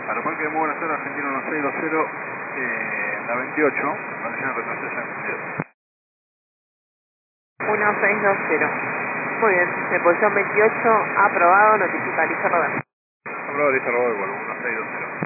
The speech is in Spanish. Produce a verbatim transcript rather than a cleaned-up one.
Aeroparque de Muy Buenos Aires, Argentina uno seis dos cero, eh, la veintiocho, condición de retroceso en veintidós. uno seis dos cero. Muy bien, de posición veintiocho, aprobado, notifica, listo rodar. Aprobado, listo, rodar el vuelo, uno seis dos cero.